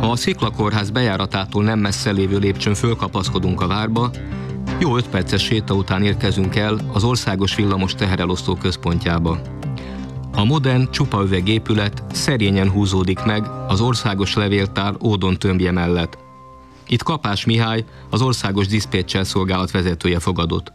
Ha a Sziklakórház bejáratától nem messze lévő lépcsőn fölkapaszkodunk a várba, jó 5 perces séta után érkezünk el az országos villamos teherelosztó központjába. A modern, csupa üvegépület szerényen húzódik meg az országos levéltár Ódon tömbje mellett. Itt Kapás Mihály, az országos diszpécser szolgálat vezetője fogadott.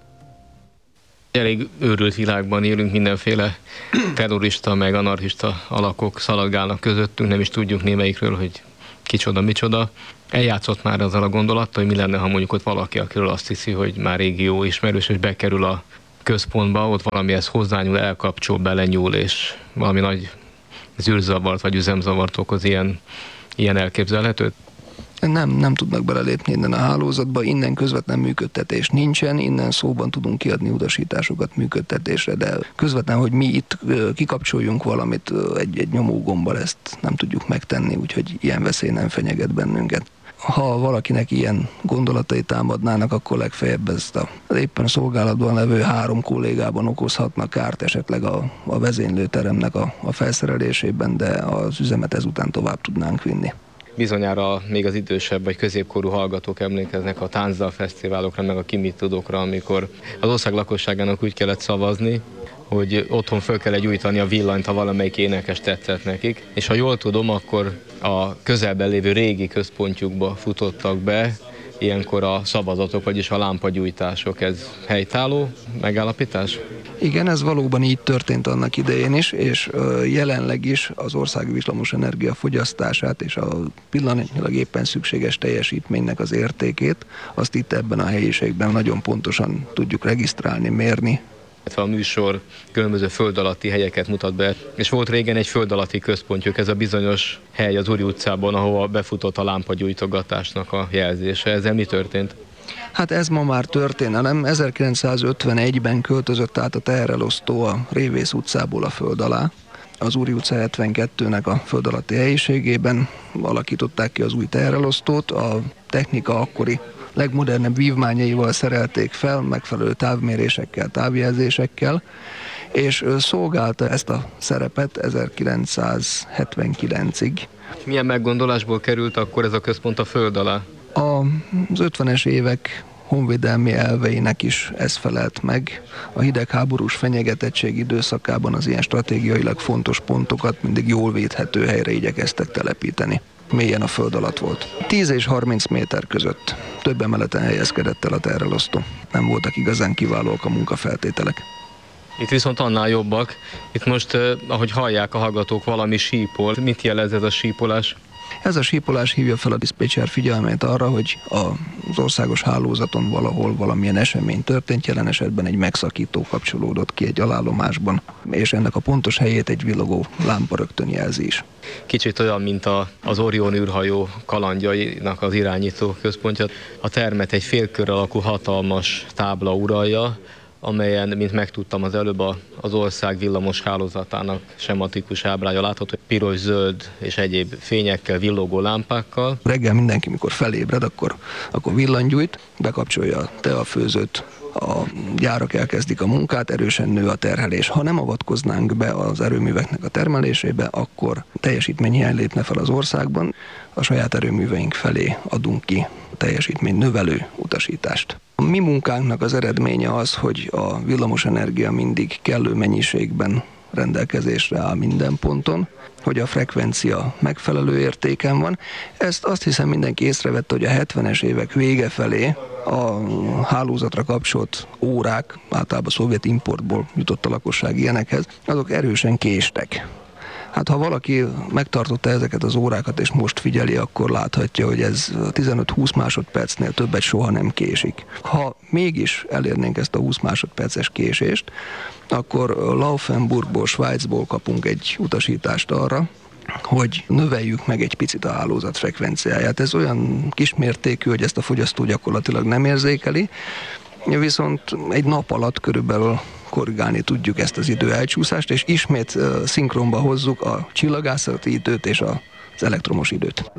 Elég őrült világban élünk, mindenféle terrorista meg anarchista alakok szaladgálnak közöttünk, nem is tudjuk némelyikről, hogy kicsoda, micsoda. Eljátszott már azzal a gondolattal, hogy mi lenne, ha mondjuk ott valaki, akiről azt hiszi, hogy már régi jó ismerős, és bekerül a központba, ott valamihez hozzányúl, elkapcsol, belenyúl, és valami nagy zűrzavart vagy üzemzavart okoz, ilyen elképzelhető? Nem tudnak belelépni innen a hálózatba, innen közvetlen működtetés nincsen, innen szóban tudunk kiadni utasításokat működtetésre, de közvetlen, hogy mi itt kikapcsoljunk valamit egy nyomógombbal, ezt nem tudjuk megtenni, úgyhogy ilyen veszély nem fenyeget bennünket. Ha valakinek ilyen gondolatai támadnának, akkor legfeljebb ezt az éppen szolgálatban levő 3 kollégában okozhatnak kárt, esetleg a vezénylőteremnek a felszerelésében, de az üzemet ezután tovább tudnánk vinni. Bizonyára még az idősebb vagy középkorú hallgatók emlékeznek a táncdal fesztiválokra, meg a ki mit tudokra, amikor az ország lakosságának úgy kellett szavazni, hogy otthon föl kell gyújtani a villanyt, ha valamelyik énekes tetszett nekik. És ha jól tudom, akkor a közelben lévő régi központjukba futottak be ilyenkor a szavazatok, vagyis a lámpagyújtások. Ez helytálló megállapítás? Igen, ez valóban így történt annak idején is, és jelenleg is az ország villamosenergia fogyasztását és a pillanatnyilag éppen szükséges teljesítménynek az értékét, azt itt ebben a helyiségben nagyon pontosan tudjuk regisztrálni, mérni. A műsor különböző föld alatti helyeket mutat be, és volt régen egy föld alatti központjuk, ez a bizonyos hely az Uri utcában, ahova befutott a lámpagyújtogatásnak a jelzése. Ezzel mi történt? Hát ez ma már történelem. 1951-ben költözött át a teherelosztó a Révész utcából a föld alá. Az Úri utca 72-nek a föld alatti helyiségében alakították ki az új teherelosztót. A technika akkori legmodernebb vívmányaival szerelték fel, megfelelő távmérésekkel, távjelzésekkel, és szolgálta ezt a szerepet 1979-ig. Milyen meggondolásból került akkor ez a központ a föld alá? Az 50-es évek honvédelmi elveinek is ez felelt meg. A hidegháborús fenyegetettség időszakában az ilyen stratégiailag fontos pontokat mindig jól védhető helyre igyekeztek telepíteni. Mélyen a föld alatt volt. 10 és 30 méter között több emeleten helyezkedett el a teherelosztó. Nem voltak igazán kiválóak a munkafeltételek. Itt viszont annál jobbak. Itt most, ahogy hallják a hallgatók, valami sípol. Mit jelez ez a sípolás? Ez a sípolás hívja fel a diszpécser figyelmét arra, hogy az országos hálózaton valahol valamilyen esemény történt, jelen esetben egy megszakító kapcsolódott ki egy alállomásban, és ennek a pontos helyét egy villogó lámpa rögtön jelzi is. Kicsit olyan, mint az Orion űrhajó kalandjainak az irányító központja. A termet egy félkör alakú hatalmas tábla uralja, amelyen, mint megtudtam az előbb, az ország villamos hálózatának sematikus ábrája látható, piros, zöld és egyéb fényekkel, villogó lámpákkal. Reggel mindenki, mikor felébred, akkor villanygyújt, bekapcsolja a teafőzőt, a gyárak elkezdik a munkát, erősen nő a terhelés. Ha nem avatkoznánk be az erőműveknek a termelésébe, akkor teljesítményhiány lépne fel az országban, a saját erőműveink felé adunk ki teljesítmény növelő utasítást. A mi munkánknak az eredménye az, hogy a villamosenergia mindig kellő mennyiségben rendelkezésre áll minden ponton, hogy a frekvencia megfelelő értéken van. Ezt azt hiszem mindenki észrevette, hogy a 70-es évek vége felé a hálózatra kapcsolt órák, általában szovjet importból jutott a lakosság ilyenekhez, azok erősen késtek. Hát ha valaki megtartotta ezeket az órákat és most figyeli, akkor láthatja, hogy ez 15-20 másodpercnél többet soha nem késik. Ha mégis elérnénk ezt a 20 másodperces késést, akkor Laufenburgból, Svájcból kapunk egy utasítást arra, hogy növeljük meg egy picit a hálózat frekvenciáját. Ez olyan kismértékű, hogy ezt a fogyasztó gyakorlatilag nem érzékeli, viszont egy nap alatt körülbelül korrigálni tudjuk ezt az idő elcsúszást, és ismét szinkronba hozzuk a csillagászati időt és az elektromos időt.